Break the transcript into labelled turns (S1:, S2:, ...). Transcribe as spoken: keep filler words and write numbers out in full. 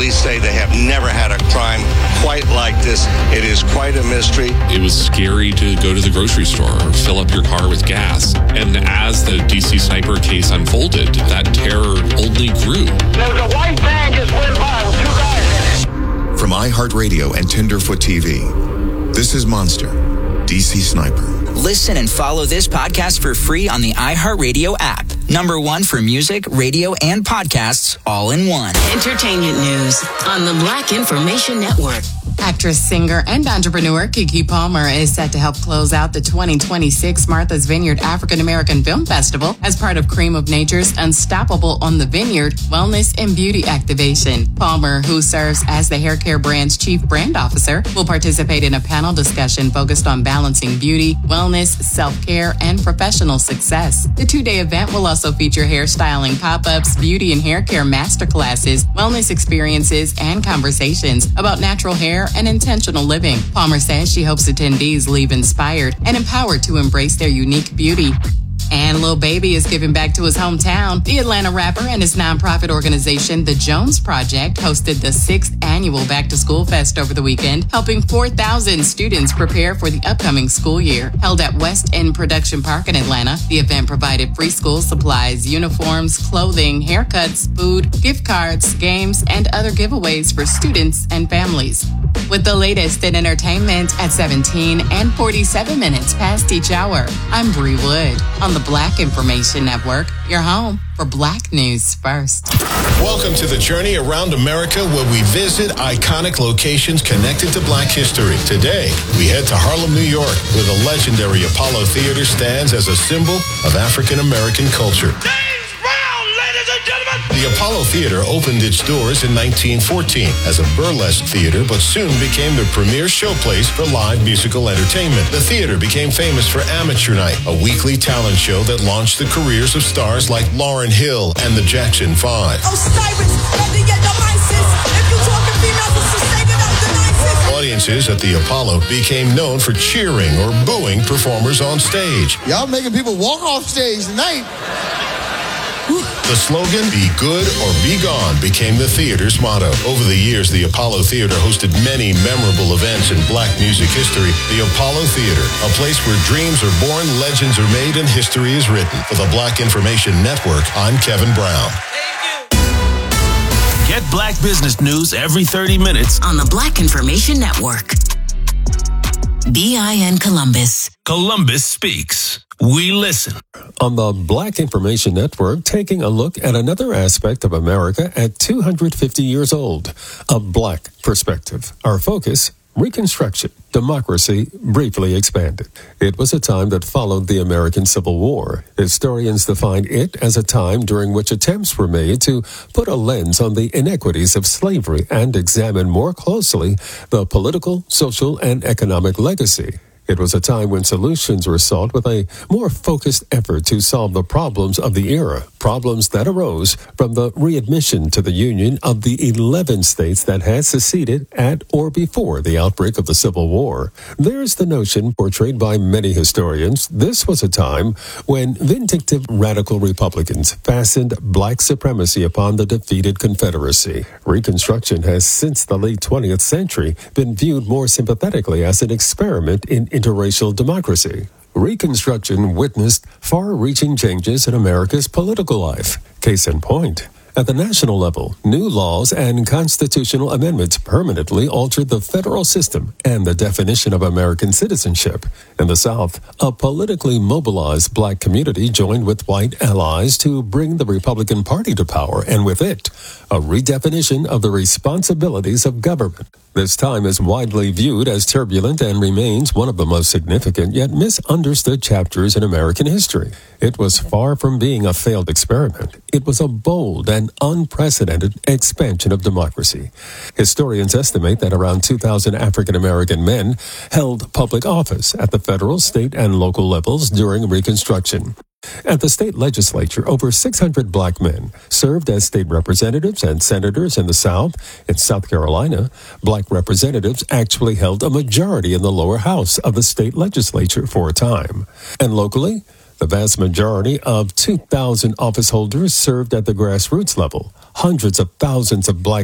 S1: police say they have never had a crime quite like this. It is quite a mystery.
S2: It was scary to go to the grocery store or fill up your car with gas. And as the D C Sniper case unfolded, that terror only grew.
S3: There's a white van just went by with two guys in it.
S4: From iHeartRadio and Tenderfoot T V, this is Monster, D C Sniper.
S5: Listen and follow this podcast for free on the iHeartRadio app. Number one for music, radio, and podcasts all in one.
S6: Entertainment news on the Black Information Network.
S7: Actress, singer, and entrepreneur Keke Palmer is set to help close out the twenty twenty-six Martha's Vineyard African American Film Festival as part of Cream of Nature's Unstoppable on the Vineyard Wellness and Beauty Activation. Palmer, who serves as the hair care brand's chief brand officer, will participate in a panel discussion focused on balancing beauty, wellness, self-care, and professional success. The two-day event will also feature hairstyling pop-ups, beauty and hair care masterclasses, wellness experiences, and conversations about natural hair and intentional living. Palmer says she hopes attendees leave inspired and empowered to embrace their unique beauty. And Lil Baby is giving back to his hometown. The Atlanta rapper and his nonprofit organization, The Jones Project, hosted the sixth annual Back to School Fest over the weekend, helping four thousand students prepare for the upcoming school year. Held at West End Production Park in Atlanta, the event provided free school supplies, uniforms, clothing, haircuts, food, gift cards, games, and other giveaways for students and families. With the latest in entertainment at seventeen and forty-seven minutes past each hour, I'm Bree Wood on the Black Information Network, your home for Black News First.
S8: Welcome to the journey around America, where we visit iconic locations connected to Black history. Today, we head to Harlem, New York, where the legendary Apollo Theater stands as a symbol of African American culture. The Apollo Theater opened its doors in nineteen fourteen as a burlesque theater, but soon became the premier showplace for live musical entertainment. The theater became famous for Amateur Night, a weekly talent show that launched the careers of stars like Lauryn Hill and the Jackson Five.
S9: Osiris, if you talking females, it's just taking out the nicest.
S8: Audiences at the Apollo became known for cheering or booing performers on stage.
S10: Y'all making people walk off stage tonight.
S8: The slogan, "Be good or be gone," became the theater's motto. Over the years, the Apollo Theater hosted many memorable events in Black music history. The Apollo Theater, a place where dreams are born, legends are made, and history is written. For the Black Information Network, I'm Kevin Brown.
S11: Get Black business news every thirty minutes
S6: on the Black Information Network. B I N Columbus.
S11: Columbus speaks. We listen.
S12: On the Black Information Network, taking a look at another aspect of America at two hundred fifty years old, a Black perspective. Our focus, Reconstruction, democracy briefly expanded. It was a time that followed the American Civil War. Historians define it as a time during which attempts were made to put a lens on the inequities of slavery and examine more closely the political, social, and economic legacy. It was a time when solutions were sought with a more focused effort to solve the problems of the era, problems that arose from the readmission to the Union of the eleven states that had seceded at or before the outbreak of the Civil War. There's the notion, portrayed by many historians, this was a time when vindictive radical Republicans fastened Black supremacy upon the defeated Confederacy. Reconstruction has, since the late twentieth century, been viewed more sympathetically as an experiment in interracial democracy. Reconstruction witnessed far-reaching changes in America's political life. Case in point, at the national level, new laws and constitutional amendments permanently altered the federal system and the definition of American citizenship. In the South, a politically mobilized Black community joined with white allies to bring the Republican Party to power, and with it, a redefinition of the responsibilities of government. This time is widely viewed as turbulent and remains one of the most significant yet misunderstood chapters in American history. It was far from being a failed experiment. It was a bold and unprecedented expansion of democracy. Historians estimate that around two thousand African American men held public office at the federal, state, and local levels during Reconstruction. At the state legislature, over six hundred Black men served as state representatives and senators in the South. In South Carolina, Black representatives actually held a majority in the lower house of the state legislature for a time. And locally, the vast majority of two thousand office holders served at the grassroots level. Hundreds of thousands of Black